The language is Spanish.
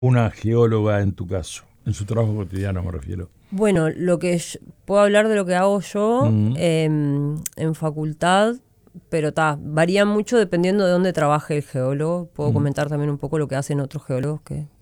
una geóloga en tu caso? En su trabajo cotidiano me refiero. Bueno, puedo hablar de lo que hago yo Mm, en facultad, pero varía mucho dependiendo de dónde trabaje el geólogo. Puedo mm. comentar también un poco lo que hacen otros geólogos